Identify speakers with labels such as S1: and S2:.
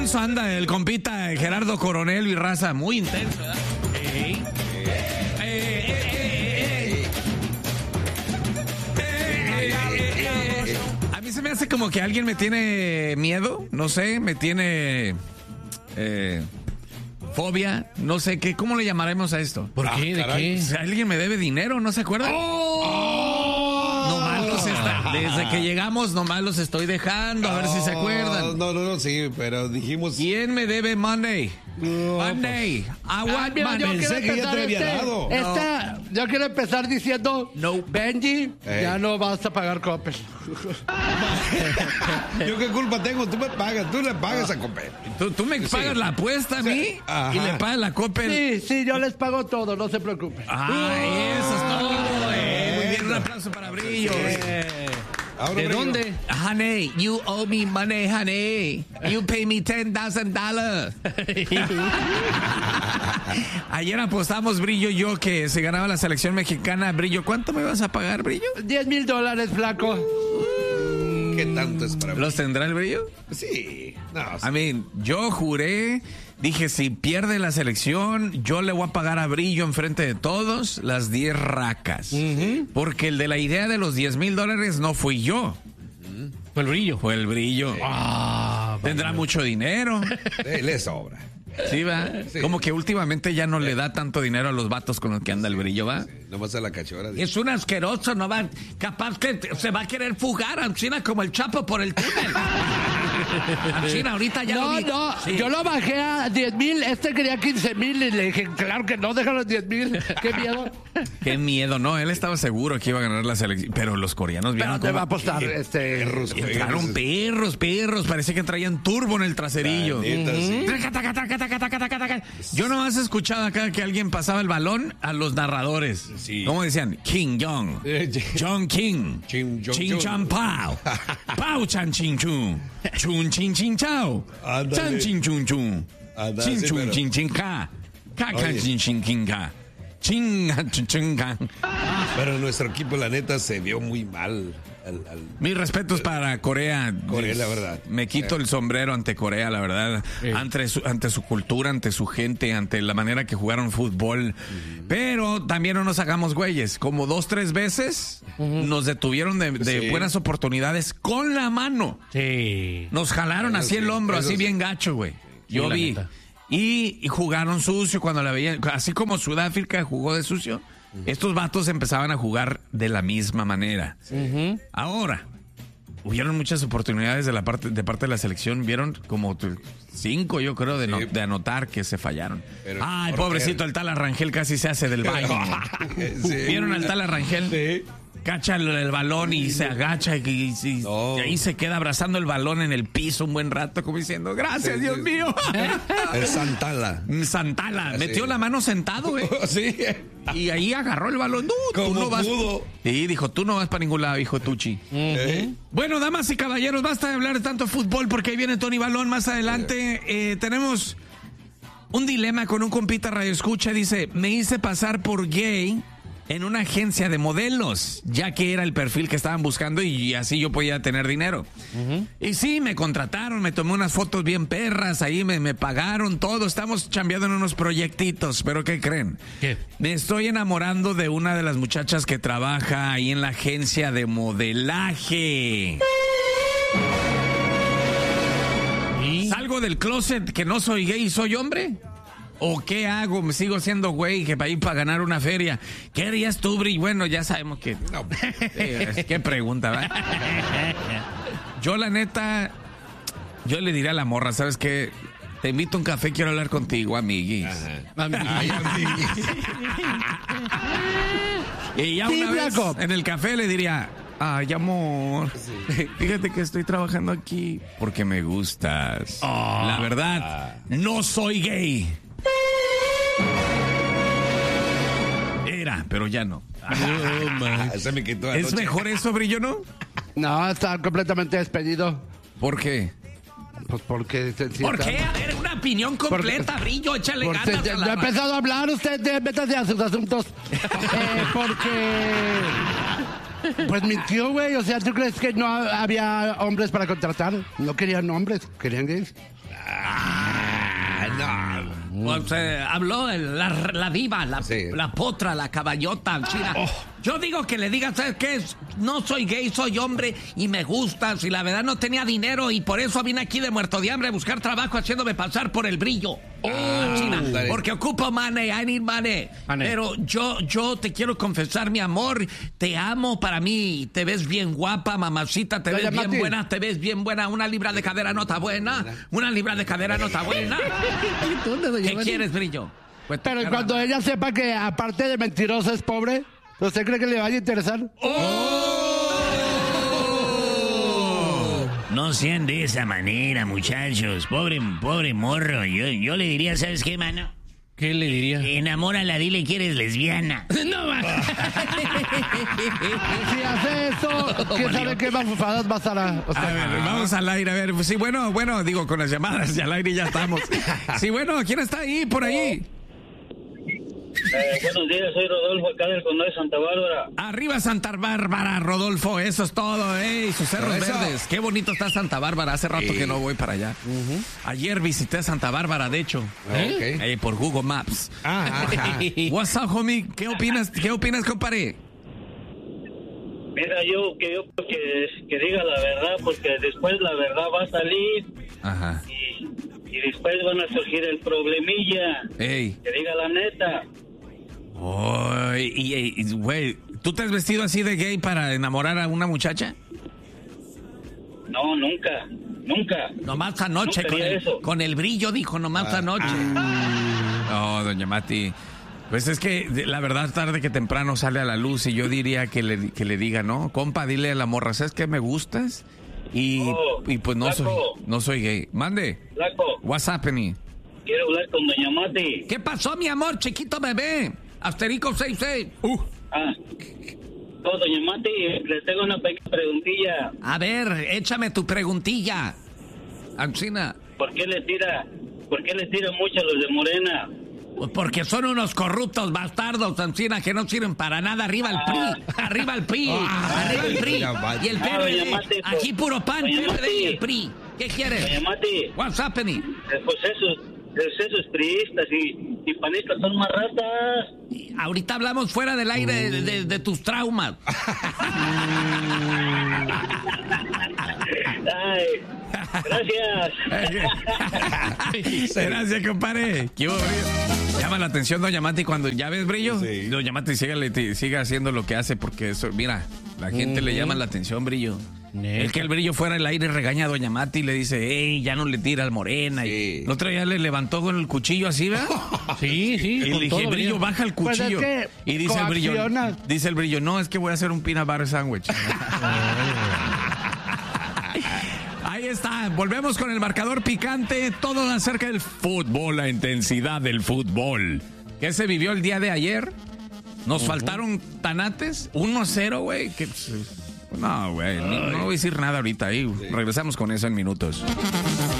S1: intenso anda el compita Gerardo Coronel y raza, muy intenso, ¿verdad? A mí se me hace como que alguien me tiene miedo, no sé, me tiene fobia, no sé qué, ¿cómo le llamaremos a esto?
S2: ¿Por qué? ¿De qué?
S1: Alguien me debe dinero, ¿no se acuerdan? Nomás los desde que llegamos nomás los estoy dejando, a ver si se acuerdan.
S3: No, sí, pero dijimos...
S1: ¿Quién me debe money? Money. I want money.
S3: Pensé que ya te había dado.
S2: Yo quiero empezar diciendo,
S1: No.
S2: Benji, ya no vas a pagar Coppel.
S3: ¿Yo qué culpa tengo? Tú me pagas, tú le pagas a Coppel.
S1: ¿Tú me pagas la apuesta a mí?
S3: Ajá.
S1: Y le pagas la Coppel.
S2: Sí, yo les pago todo, no se preocupen.
S1: Ay, eso es todo. Muy bien, un aplauso para Brillo.
S3: Ahora,
S2: ¿De
S3: Brillo.
S2: dónde?
S1: Honey, you owe me money, honey. You pay me $10,000. Ayer apostamos, Brillo y yo, que se ganaba la selección mexicana. Brillo, ¿cuánto me vas a pagar, Brillo?
S2: $10,000, flaco.
S3: ¿Qué tanto es para mí?
S1: ¿Los tendrá el Brillo?
S3: Sí. No,
S1: I mean, yo juré, dije, si pierde la selección, yo le voy a pagar a Brillo enfrente de todos las 10 racas. Porque el de la idea de los $10,000 no fui yo.
S2: Fue el Brillo.
S1: Fue el Brillo. Tendrá mucho dinero.
S3: le sobra.
S1: Sí, va.
S3: Sí.
S1: Como que últimamente ya no le da tanto dinero a los vatos con los que anda el Brillo, va.
S3: Sí, nomás a la cachorra.
S1: Es un asqueroso, no va. Capaz que se va a querer fugar a China como el Chapo por el túnel. A China ahorita ya lo vi. Sí.
S2: Yo lo bajé a 10,000, quería 15,000 y le dije, claro que no, déjalo en 10,000. Qué miedo.
S1: Qué miedo, no, él estaba seguro que iba a ganar la selección, pero los coreanos vieron
S2: Pero te va a apostar,
S3: Perros,
S1: entraron perros, parecía que traían turbo en el traserillo.
S3: Neta, sí.
S1: Yo nomás he escuchado acá que alguien pasaba el balón a los narradores.
S3: Sí.
S1: ¿Cómo decían? King Jong. John King.
S3: Ching, Jong,
S1: Ching
S3: Jong.
S1: Chan Pao. Pao Chan Ching Chun. Chun Ching Ching Chao.
S3: Ándale.
S1: Chan Ching Chun Chun.
S3: Ándale,
S1: Chin
S3: sí,
S1: Chun
S3: pero-
S1: Ching Ching Ka. Ka Ka
S3: Oye.
S1: Ching Ching King Ka. Ching Ching Ching Ka.
S3: Pero nuestro equipo, la neta, se vio muy mal.
S1: Mis respetos para Corea.
S3: Corea, la verdad.
S1: Me quito el sombrero ante Corea, la verdad. Ante su cultura, ante su gente, ante la manera que jugaron fútbol. Pero también no nos hagamos güeyes. Como 2-3 veces nos detuvieron de
S3: Sí.
S1: buenas oportunidades con la mano.
S2: Sí.
S1: Nos jalaron
S3: Eso
S1: así
S3: sí,
S1: el hombro,
S3: eso
S1: así
S3: sí.
S1: bien gacho, güey. Yo
S2: la
S1: vi.
S2: neta.
S1: Y jugaron sucio cuando la veían. Así como Sudáfrica jugó de sucio. Estos vatos empezaban a jugar de la misma manera. Ahora, hubieron muchas oportunidades de parte de la selección. Vieron como 5, yo creo, de anotar que se fallaron.
S3: Pero,
S1: Ay,
S3: ¿por
S1: pobrecito, el tal Arrangel casi se hace del baño.
S3: Sí.
S1: ¿Vieron al tal Arrangel?
S3: Sí.
S1: Cacha el balón y se agacha y
S3: No.
S1: ahí se queda abrazando el balón en el piso un buen rato, como diciendo, gracias,
S3: Sí,
S1: Dios
S3: sí.
S1: mío.
S3: El Santala.
S1: Santala,
S3: Así.
S1: metió la mano sentado, güey.
S3: Sí.
S1: Y ahí agarró el balón. No, tú
S3: Como
S1: no vas.
S3: pudo.
S1: Sí, dijo, tú no vas para ningún lado, hijo Tucci. Bueno, damas y caballeros, basta de hablar de tanto fútbol porque ahí viene Tony Balón más adelante. Tenemos un dilema con un compita radio escucha. Dice, me hice pasar por gay en una agencia de modelos, ya que era el perfil que estaban buscando y así yo podía tener dinero. Y sí, me contrataron, me tomé unas fotos bien perras, ahí me pagaron todo, estamos chambeando en unos proyectitos, pero ¿qué creen?
S2: ¿Qué?
S1: Me estoy enamorando de una de las muchachas que trabaja ahí en la agencia de modelaje. ¿Salgo del closet que no soy gay y soy hombre? ¿O qué hago? ¿Me sigo siendo güey que para ir para ganar una feria? ¿Qué harías tú, Bri? Bueno, ya sabemos que...
S3: No.
S1: Qué pregunta, ¿verdad? Yo, la neta, yo le diría a la morra, ¿sabes qué? Te invito a un café, quiero hablar contigo, amiguis.
S3: Ay, amiguis.
S1: Y ya
S2: Sí,
S1: una vez
S2: flaco.
S1: en el café le diría... Ay, amor, fíjate que estoy trabajando aquí porque me gustas. La verdad, no soy gay. Era, pero ya no.
S3: Se me quitó
S1: ¿Es
S3: anoche.
S1: mejor eso, Brillo, no?
S2: No, está completamente despedido.
S1: ¿Por qué?
S2: Pues porque...
S1: ¿Por qué? A ver, una opinión completa, Brillo, échale
S2: Porque
S1: ganas. a
S2: no
S1: la
S2: ha empezado a hablar usted, métase a sus asuntos. Porque... Pues mintió, güey. O sea, ¿tú crees que no había hombres para contratar? No querían hombres, querían gays.
S1: Pues habló la diva,
S3: Sí.
S1: la potra, la caballota, China. Yo digo que le digas, ¿sabes qué? No soy gay, soy hombre y me gustas. Y la verdad no tenía dinero y por eso vine aquí de muerto de hambre a buscar trabajo haciéndome pasar por el brillo. China, porque ocupo money, I need money. Pero yo te quiero confesar, mi amor, te amo para mí. Te ves bien guapa, mamacita, te ves bien buena, te ves bien buena. Una libra de cadera no está buena. Una libra de cadera no está buena. ¿Qué quieres, brillo? Pues
S2: Pero cuando ella sepa que aparte de mentirosa es pobre, ¿usted cree que le vaya a interesar?
S4: No sean de esa manera, muchachos. Pobre morro. Yo le diría, ¿sabes qué, mano?
S5: ¿Qué le diría?
S4: Enamórala, dile que eres lesbiana.
S5: No, va.
S2: Si hace eso, ¿quién sabe qué mafufadas va a estar?
S1: A ver, vamos al aire, a ver. Sí, bueno, digo, con las llamadas y al aire ya estamos. Sí, bueno, ¿quién está ahí, por ahí?
S6: Buenos días, soy Rodolfo, acá del condado de Santa Bárbara.
S1: Arriba Santa Bárbara, Rodolfo, eso es todo, y sus cerros verdes. Qué bonito está Santa Bárbara, hace rato que no voy para allá. Ayer visité Santa Bárbara, de hecho, por Google Maps. What's up, homie? ¿Qué opinas, compadre?
S6: Mira, yo creo que diga la verdad, porque después la verdad va a salir.
S1: Ajá.
S6: Y después van a surgir el problemilla.
S1: Ey.
S6: Que diga la neta.
S1: Güey, ¿tú te has vestido así de gay para enamorar a una muchacha?
S6: No, nunca.
S1: Nomás anoche, con el brillo, dijo, nomás anoche. No, doña Mati. Pues es que la verdad tarde que temprano sale a la luz y yo diría que le diga, ¿no? Compa, dile a la morra, ¿sabes qué me gustas? Y pues no soy gay. Mande.
S6: Flaco.
S1: What's happening?
S6: Quiero hablar con doña Mati.
S1: ¿Qué pasó, mi amor, chiquito bebé? Asterico 66.
S6: No, doña Mati, le tengo una pequeña preguntilla.
S1: A ver, échame tu preguntilla. Ancina.
S6: ¿Por qué le tira mucho a los de Morena?
S1: Pues porque son unos corruptos bastardos, Ancina, que no sirven para nada. Arriba el PRI, arriba el PRI, arriba el PRI. Y el PRD, aquí puro pan, PRD y el PRI. ¿Qué quieres?
S6: Doña Mati.
S1: What's happening?
S6: Pues esos priistas y panistas son más ratas.
S1: Ahorita hablamos fuera del aire de tus traumas.
S6: Ay, gracias.
S1: Gracias, compadre. ¿Qué hubo, brillo? Llama la atención doña Mati cuando ya ves brillo. Sí. Doña Mati siga haciendo lo que hace porque eso, mira, la gente le llama la atención, brillo. El que el brillo fuera al aire regaña a doña Mati y le dice, ey, ya no le tira al Morena. Sí. Y el otro día le levantó con el cuchillo así, ¿verdad?
S5: Sí.
S1: Y le dije, brillo, baja el cuchillo.
S2: Pues es que
S1: y dice el brillo, no, es que voy a hacer un peanut butter sandwich. Ahí está, volvemos con el marcador picante, todo acerca del fútbol, la intensidad del fútbol. ¿Qué se vivió el día de ayer? Nos faltaron tanates, 1-0, güey. No, güey, no voy a decir nada ahorita ahí. Regresamos con eso en minutos.